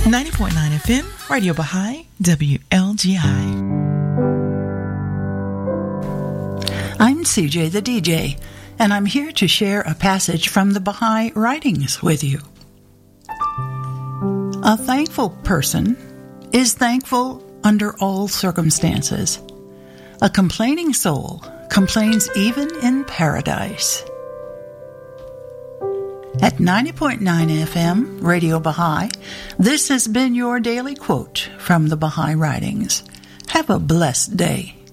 90.9 FM, Radio Baha'i, WLGI. I'm CJ the DJ, and I'm here to share a passage from the Baha'i writings with you. A thankful person is thankful under all circumstances. A complaining soul complains even in paradise. At 90.9 FM, Radio Baha'i, this has been your daily quote from the Baha'i writings. Have a blessed day.